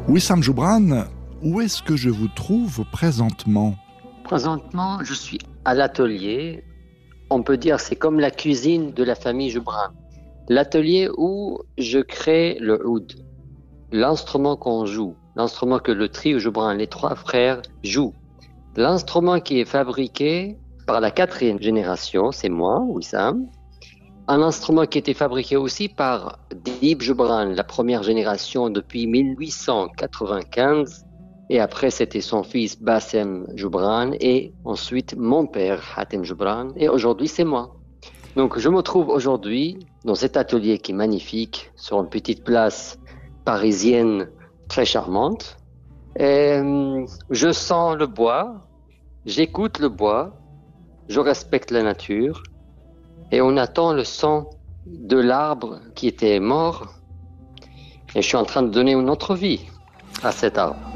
Wissam Joubran, où est-ce que je vous trouve présentement? Présentement, je suis à l'atelier. On peut dire c'est comme la cuisine de la famille Joubran. L'atelier où je crée le oud, l'instrument qu'on joue, l'instrument que le trio Joubran, les trois frères, jouent. L'instrument qui est fabriqué par la quatrième génération, c'est moi, Wissam. Un instrument qui était fabriqué aussi par Dib Joubran, la première génération depuis 1895. Et après, c'était son fils Bassem Joubran et ensuite mon père Hatem Joubran. Et aujourd'hui, c'est moi. Donc, je me trouve aujourd'hui dans cet atelier qui est magnifique, sur une petite place parisienne très charmante. Et je sens le bois, j'écoute le bois, je respecte la nature et on attend le son de l'arbre qui était mort. Et je suis en train de donner une autre vie à cet arbre.